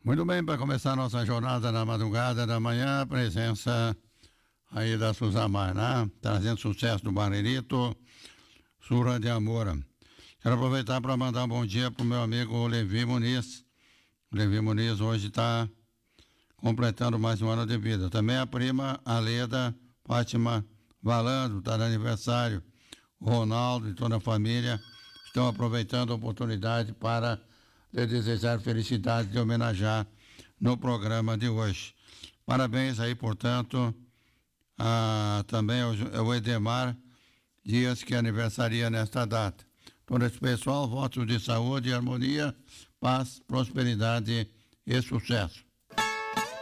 Muito bem, para começar a nossa jornada na madrugada da manhã, a presença aí da Suzamar, né? Trazendo sucesso do Barreirito, Surra de Amora. Quero aproveitar para mandar um bom dia para o meu amigo Levi Muniz. O Levi Muniz hoje está completando mais um ano de vida. Também a prima Aleda Fátima Valando, está de aniversário. O Ronaldo e toda a família estão aproveitando a oportunidade para lhe desejar felicidade de homenagear no programa de hoje. Parabéns aí, portanto, também ao Edemar Dias, que aniversaria nesta data. Todo esse pessoal, votos de saúde, harmonia, paz, prosperidade e sucesso.